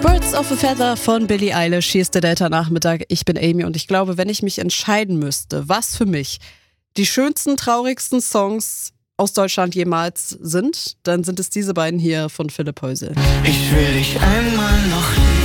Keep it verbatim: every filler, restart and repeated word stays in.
Birds of a Feather von Billie Eilish. Hier ist der Delta-Nachmittag. Ich bin Amy und ich glaube, wenn ich mich entscheiden müsste, was für mich die schönsten, traurigsten Songs aus Deutschland jemals sind, dann sind es diese beiden hier von Philipp Heusel. Ich will dich einmal noch lieben.